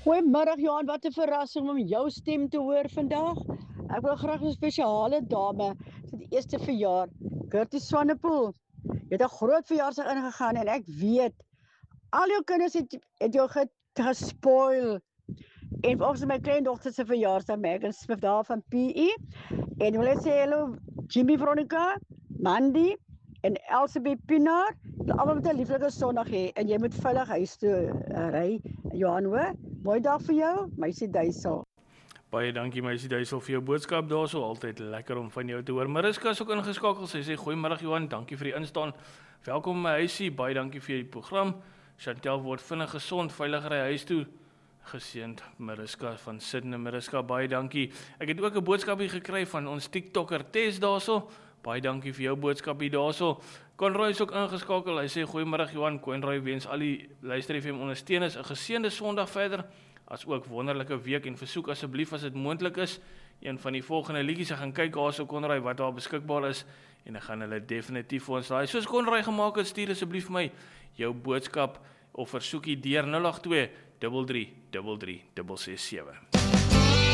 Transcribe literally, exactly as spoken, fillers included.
Goeiemiddag Johan, wat 'n verrassing om jou stem te hoor vandag. Ek wil graag 'n spesiale dame vir die eerste verjaar, Gertie Swanepoel. Jy het 'n groot verjaarsdag ingegaan en ek weet al jou kinders het, het jou gespoil. En volgens my kleindogter se verjaarsdag, Megan Smith daar van P E. En wil ek sê hallo Jimmy Veronica, Mandy en Elsabeth Pinaar. Almal met 'n lieflike Sondag hê en jy moet veilig huis toe uh, ry. Johan hoor. Mooi dag vir jou, meisie Duisel. Baie dankie meisie Duisel vir jou boodskap daarso, altyd lekker om van jou te hoor. Mariska is ook ingeskakel, sy sê goeiemiddag Johan, dankie vir die instaan. Welkom my huisie, baie dankie vir die program. Chantel word vinnig gesond, veilig ry huis toe. Geseënd Mariska van Sydney. Mariska, baie dankie. Ek het ook 'n boodskapie gekry van ons TikToker Tess daarso. Baie dankie vir jou boodskapie daarso. Conroy is ook ingeskakel. Hy sê goeiemiddag Johan. Conroy wens al die luister F M ondersteuners 'n geseënde Sondag verder, as ook wonderlike week en versoek asseblief as dit moontlik is, een van die volgende liedjies ek gaan kyk daarso Conroy wat daar beskikbaar is en ek gaan hulle definitief vir ons daai. Soos Conroy gemaak het, stuur asseblief vir my jou boodskap of versoekie deur nul agt twee drie drie drie drie ses ses sewe.